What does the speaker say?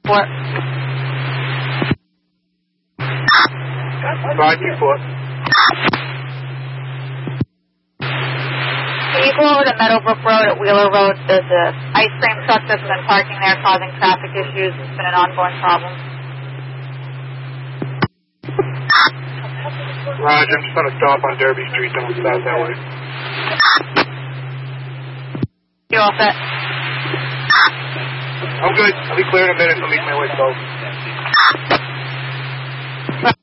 524. 524. Can you go over to Meadowbrook Road at Wheeler Road? There's an ice cream truck that's been parking there causing traffic issues. It's been an ongoing problem. Roger, I'm just going to stop on Derby Street, then we'll start that way. You all set? I'm good. I'll be clear in a minute. I'll make my way south.